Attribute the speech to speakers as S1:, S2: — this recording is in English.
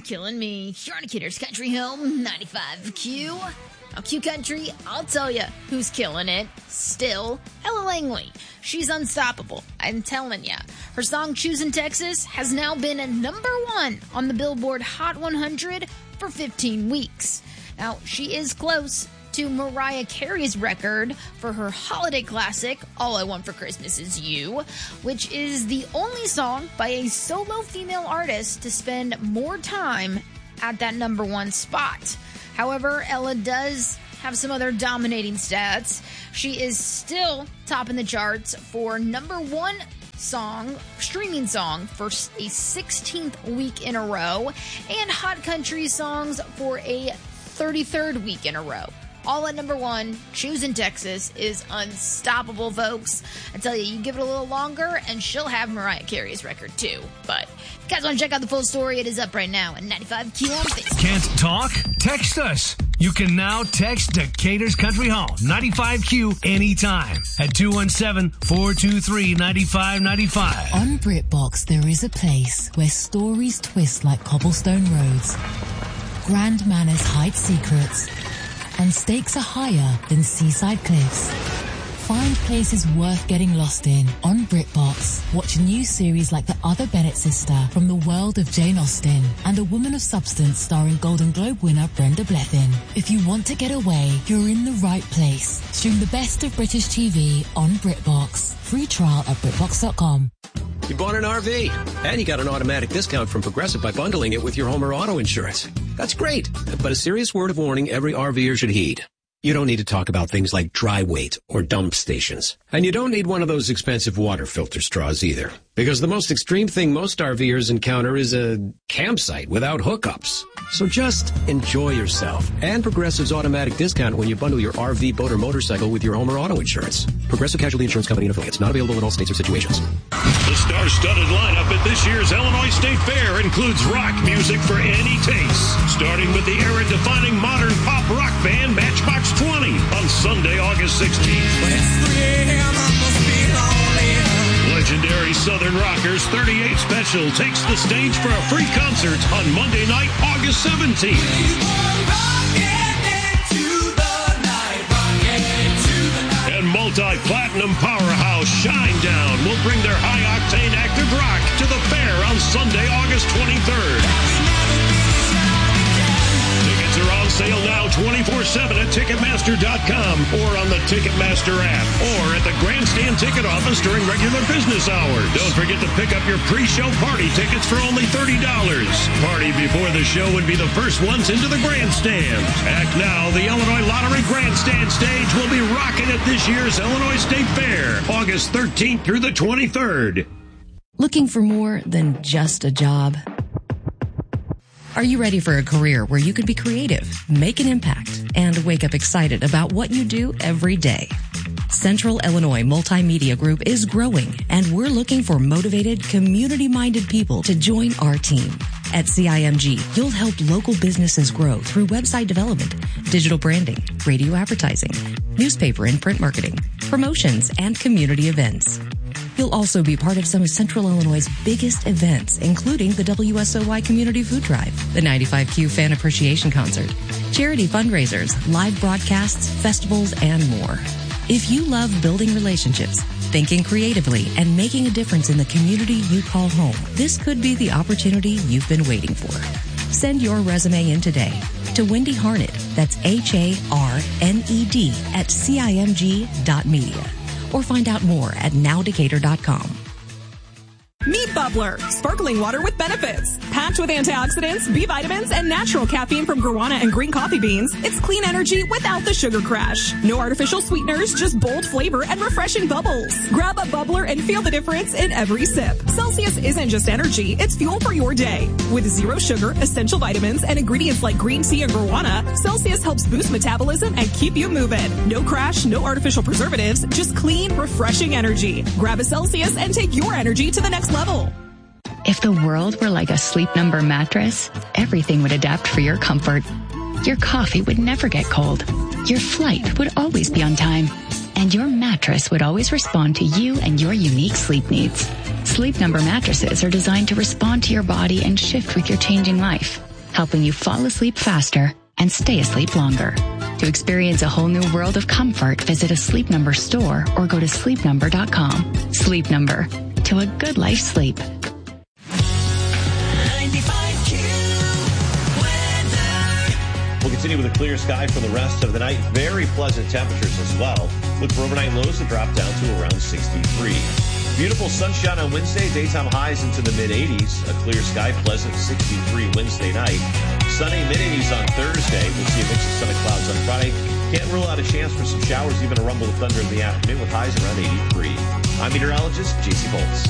S1: killing me. You're on a Kidder's Country Home, 95Q. Now, Q Country, I'll tell you who's killing it. Still, Ella Langley. She's unstoppable, I'm telling ya. Her song, Choosing Texas, has now been a number 1 on the Billboard Hot 100 for 15 weeks. Now, she is close to Mariah Carey's record for her holiday classic, All I Want for Christmas Is You, which is the only song by a solo female artist to spend more time at that number 1 spot. However, Ella does have some other dominating stats. She is still topping the charts for number 1 song, streaming song, for a 16th week in a row, and Hot Country songs for a 33rd week in a row. All at number 1, Choosing Texas is unstoppable, folks. I tell you, you give it a little longer, and she'll have Mariah Carey's record, too. But if you guys want to check out the full story, it is up right now at 95Q on Facebook.
S2: Can't talk? Text us. You can now text Decatur's Country Home, 95Q, anytime at 217-423-9595.
S3: On BritBox, there is a place where stories twist like cobblestone roads. Grand manners hide secrets, and stakes are higher than seaside cliffs. Find places worth getting lost in on BritBox. Watch new series like The Other Bennett Sister from the world of Jane Austen and A Woman of Substance starring Golden Globe winner Brenda Blethyn. If you want to get away, you're in the right place. Stream the best of British TV on BritBox. Free trial at BritBox.com.
S4: You bought an RV, and you got an automatic discount from Progressive by bundling it with your home or auto insurance. That's great, but a serious word of warning every RVer should heed. You don't need to talk about things like dry weight or dump stations. And you don't need one of those expensive water filter straws either. Because the most extreme thing most RVers encounter is a campsite without hookups. So just enjoy yourself and Progressive's automatic discount when you bundle your RV, boat, or motorcycle with your home or auto insurance. Progressive Casualty Insurance Company and affiliates. Not available in all states or situations.
S5: The star-studded lineup at this year's Illinois State Fair includes rock music for any taste. Starting with the era-defining modern pop rock band Matchbox 20 on Sunday, August 16th.
S6: When it's 3 a.m., I must be lonely.
S5: Legendary Southern Rockers 38 Special takes the stage for a free concert on Monday night, August 17th. And multi-platinum powerhouse Shinedown will bring their high-octane active rock to the fair on Sunday, August 23rd. Tickets are on sale now 24/7 at Ticketmaster.com or on the Ticketmaster app or at the Grandstand ticket office during regular business hours. Don't forget to pick up your pre-show party tickets for only $30. Party before the show would be the first ones into the grandstand. Act now, the Illinois Lottery Grandstand stage will be rocking at this year's Illinois State Fair, August 13th through the 23rd.
S7: Looking for more than just a job? Are you ready for a career where you can be creative, make an impact, and wake up excited about what you do every day? Central Illinois Multimedia Group is growing, and we're looking for motivated, community-minded people to join our team. At CIMG, you'll help local businesses grow through website development, digital branding, radio advertising, newspaper and print marketing, promotions, and community events. You'll also be part of some of Central Illinois' biggest events, including the WSOY Community Food Drive, the 95Q Fan Appreciation Concert, charity fundraisers, live broadcasts, festivals, and more. If you love building relationships, thinking creatively, and making a difference in the community you call home, this could be the opportunity you've been waiting for. Send your resume in today to Wendy Harned, that's HARNED at CIMG.media. Or find out more at nowdecatur.com.
S8: Meet Bubbler, sparkling water with benefits. Packed with antioxidants, B vitamins, and natural caffeine from guarana and green coffee beans, it's clean energy without the sugar crash. No artificial sweeteners, just bold flavor and refreshing bubbles. Grab a Bubbler and feel the difference in every sip. Celsius isn't just energy, it's fuel for your day. With zero sugar, essential vitamins, and ingredients like green tea and guarana, Celsius helps boost metabolism and keep you moving. No crash, no artificial preservatives, just clean, refreshing energy. Grab a Celsius and take your energy to the next level.
S9: If the world were like a Sleep Number mattress, everything would adapt for your comfort. Your coffee would never get cold. Your flight would always be on time. And your mattress would always respond to you and your unique sleep needs. Sleep Number mattresses are designed to respond to your body and shift with your changing life. helping you fall asleep faster and stay asleep longer. To experience a whole new world of comfort, visit a Sleep Number store or go to sleepnumber.com. Sleep Number, to a good night's sleep.
S6: 95Q weather.
S10: We'll continue with a clear sky for the rest of the night. Very pleasant temperatures as well. Look for overnight lows to drop down to around 63. Beautiful sunshine on Wednesday. Daytime highs into the mid-80s. A clear sky, pleasant 63 Wednesday night. Sunny mid-80s on Thursday. We'll see a mix of sun and clouds on Friday. Can't rule out a chance for some showers, even a rumble of thunder in the afternoon with highs around 83. I'm meteorologist J.C. Bolts.